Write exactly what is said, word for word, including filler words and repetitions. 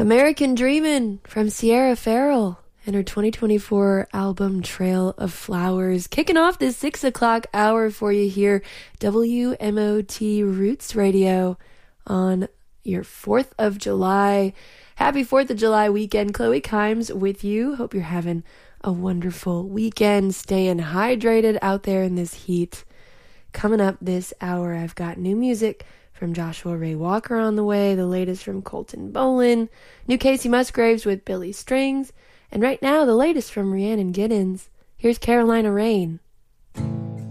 American Dreamin' from Sierra Farrell and her twenty twenty-four album Trail of Flowers. Kicking off this six o'clock hour for you here, W M O T Roots Radio on your fourth of July. Happy fourth of July weekend. Chloe Kimes with you. Hope you're having a wonderful weekend, staying hydrated out there in this heat. Coming up this hour, I've got new music from Joshua Ray Walker on the way, the latest from Colton Bolin, new Casey Musgraves with Billy Strings, and right now the latest from Rhiannon Giddens. Here's Carolina Rain.